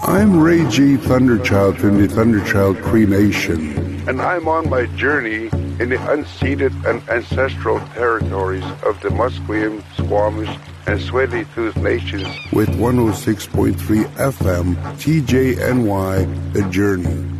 I'm Ray G. Thunderchild from the Thunderchild Cremation. And I'm on my journey in the unceded and ancestral territories of the Musqueam, Squamish, and Tsleil-Waututh nations with 106.3 FM, TJNY, The Journey.